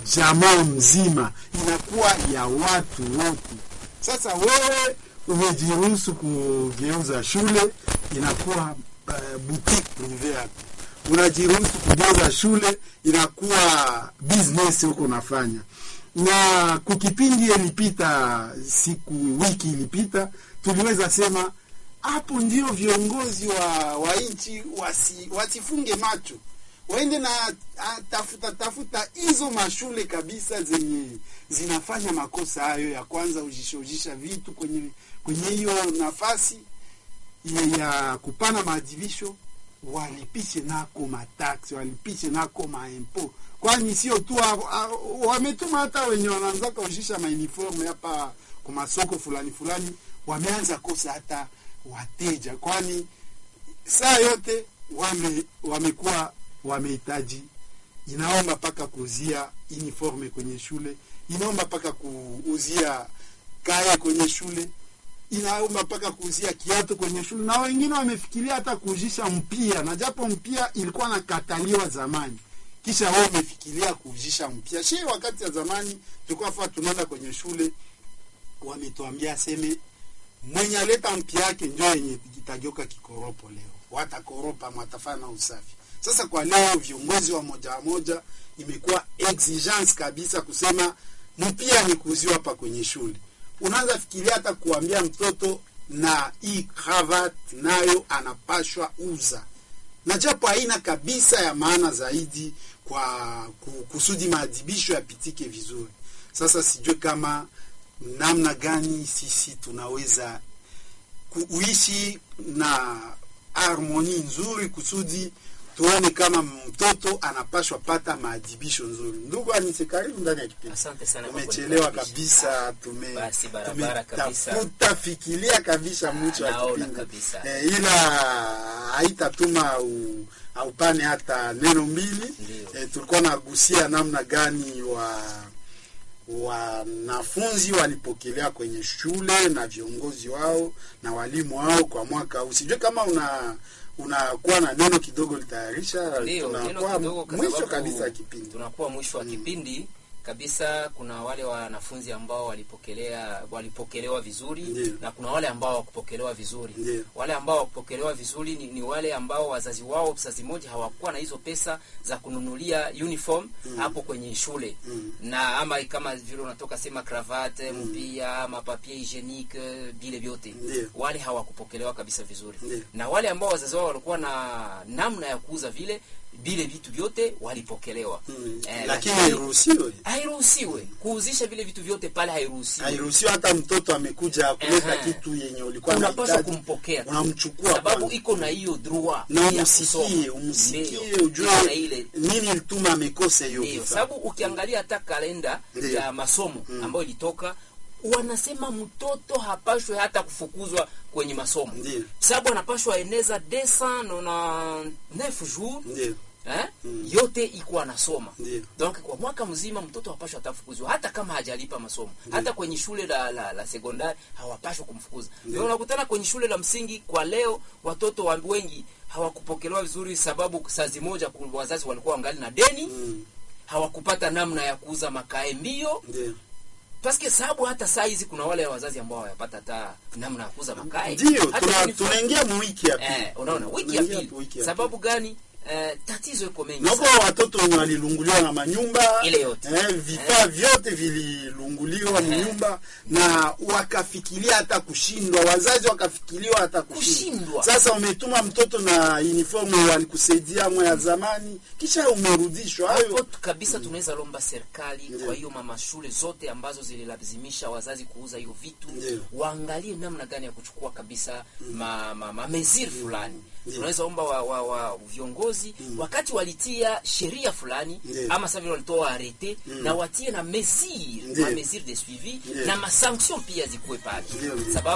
jamaa mzima, inakuwa ya watu wote. Sasa wewe umejiruhusu kugeuza shule, inakuwa boutique privée yako. Unajiruhusu kugeuza shule, inakuwa business huko unafanya. Na kukipindi ilipita, wiki ilipita, tuliweza sema hapo ndio viongozi wa nchi wasifunge macho, waende na tafuta hizo mashule kabisa zenye zinafanya makosa hayo. Ya kwanza ujishoujisha vitu kwenye hiyo nafasi ya kupana maadhibisho, walipishe nako mataksi, walipishe nako maimpo, kwani sio tu wametuma hata wenye wanaanza kuujisha mauniforme hapa kwa masoko fulani wameanza kosa hata wateja, kwani saa yote wamekuwa wamehitaji, inaomba paka kuuzia uniforme kwenye shule, inaomba paka kuuzia kaya kwenye shule, inaomba paka kuuzia kiatu kwenye shule, na wengine wamefikiria hata kuujisha mpia, na japo mpia ilikuwa nakataliwa zamani, kisha wao wamefikiria kuujisha mpia. Wakati ya zamani tulikuwa tunaenda kwenye shule, wametuambia aseme mwenye aleta mpia yake ndio yenye kitageuka kikoropo, leo watakoropa, watafanya usafi. Sasa kwa leo viongozi wa moja imekuwa exigence kabisa kusema mpia ni kuuziwa hapa kwenye shule. Unaanza fikiria hata kuambia mtoto na hii cravat nayo anapashwa uza, na japo haina kabisa ya maana zaidi kwa kusudi maadhibisho yapitike vizuri. Sasa sijui kama namna gani sisi tunaweza kuishi na harmoni nzuri kusudi tuone kama mtoto anapashwa pata maadhibisho nzuri. Ndugu Anise, karibu ndani ya kipindi. Asante sana. Tumechelewa kabisa, tutafikiria kabisa mwisho wa kipindi. Ila haitatuma au pane hata neno mbili. Tulikuwa nagusia namna gani wanafunzi walipokelea kwenye shule na viongozi wao na walimu wao kwa mwaka huu. Sijui kama unakuwa na neno kidogo litayarisha. Tunakuwa mwisho kabisa kipindi. Tunakuwa mwisho wa kipindi kabisa. Kuna wale wanafunzi ambao walipokelewa vizuri. Ndiyo. Na kuna wale ambao hawakupokelewa vizuri. Ndiyo. Wale ambao hawakupokelewa vizuri ni wale ambao wazazi wao mzazi mmoja hawakuwa na hizo pesa za kununulia uniform hapo kwenye shule. Na ama kama vile unatoka sema cravate, mpia, ama papier hygienique, vile vyote. Ndiyo. Wale hawakupokelewa kabisa vizuri. Ndiyo. Na wale ambao wazazi wao walikuwa na namna ya kuuza vile vitu vyote walipokelewa. Lakini hairuhusiwe kuuzisha vile vitu vyote pale, hairuhusiwe hata mtoto amekuja kuleta kitu yenye ulikuwa unapaswa kumpokea, unamchukua sababu iko na hiyo droit na umsikie ujue nini ilituma amekosa hiyo. Ndio sababu ukiangalia hata kalenda ya masomo ambayo ilitoka, wanasema mtoto hapashwe hata kufukuzwa kwenye masomo. Sababu anapashwa eneza 209 jours. Yote iko anasoma. Donc kwa mwaka mzima mtoto hapashwa atafukuzwa hata kama hajalipa masomo. Hata kwenye shule la sekondari hawapashwa kumfukuza. Ndio unakutana kwenye shule la msingi kwa leo watoto wengi hawakupokelewa vizuri, sababu saa moja wazazi walikuwa wangali na deni. Hawakupata namna ya kuuza makae mbio. Paske sababu hata saa hizi kuna wale wazazi ambao hawapata hata namna ya kuuza makae. Ndio tunaingia wiki ya pili. Unaona wiki ya pili. Sababu gani? Tatizo iko mengi. Nako watoto wenye walilunguliwa na manyumba, vifaa vyote vililunguliwa manyumba, na wakafikiria hata kushindwa, wazazi wakafikiria hata kushindwa. Sasa umetuma mtoto na uniform walikusaidia mwa ya zamani, kisha umerudishwa. Hapo kabisa tunaweza lomba serikali kwa hiyo mama shule zote ambazo zililazimisha wazazi kuuza hiyo vitu, waangalie namna gani ya kuchukua kabisa meziri fulani. Tunaweza omba wa viongozi wakati walitia sheria fulani ama sasa vile walitoa arete na watie na mesure de suivi na ma sanction pia zikuwe pale, sababu